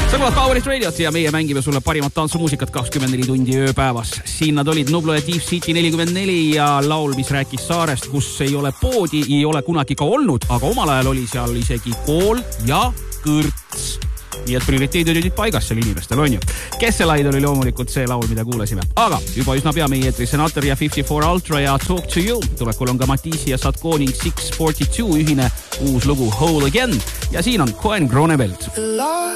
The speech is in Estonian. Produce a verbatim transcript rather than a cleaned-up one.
Sa kuulad Power Radiot ja meie mängime sulle parimat tantsumuusikat kakskümmend neli tundi ööpäevas. Siin nad olid Nublu ja Deep City nelikümmend neli ja laul, mis rääkis saarest, kus ei ole poodi, ei ole kunagi ka olnud, aga omal ajal oli seal isegi kool ja kõrts. Nii et prioriteedid olid paigas seal inimestel, on ju. Kesselaid oli loomulikult see laul, mida kuulasime. Aga juba üsna pea meie eetri Senator ja fifty-four Ultra ja Talk to You. Tulekul on ka Matisse ja Satko ning six forty-two ühine uus lugu Whole Again. Ja siin on Cohen Groneveld.